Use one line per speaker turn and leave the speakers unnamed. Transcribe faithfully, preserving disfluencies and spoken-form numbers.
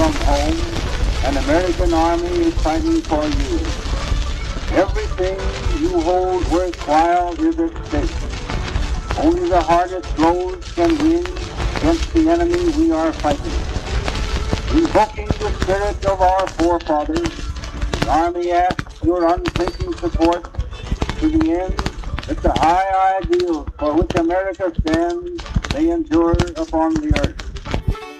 from home, an American army is fighting for you. Everything you hold worthwhile is at stake. Only the hardest blows can win against the enemy we are fighting. Invoking the spirit of our forefathers, the Army asks your unthinking support to the end that the high ideals for which America stands may endure upon the earth.